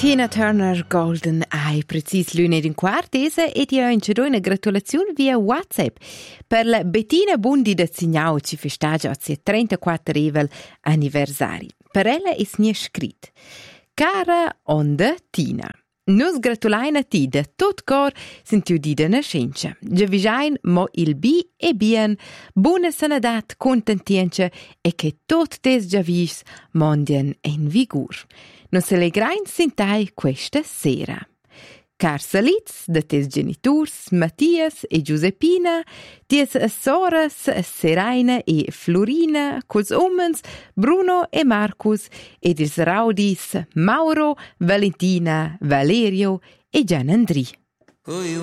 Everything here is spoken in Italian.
Tina Turner Golden Eye, precis lunedì un quart, e ti ho incedo una gratulazione via WhatsApp per la Bettina Bundi da Zignau ci festeggia il suo 34 anniversario. Per ella è scritto: Cara Onda Tina, nus gratulain a ti da tot cor sentiu di da nascenza. Giavisain mo il bi e bien, buona sanadat, contentienza e che tot des giavis mondien in vigur. Nos allegrain sentai questa sera. Car salitz de tes geniturs Mattias e Giuseppina, ties soras Seraina e Florina, cos omens Bruno e Marcus, ed ils raudis Mauro, Valentina, Valerio e Gian Andri.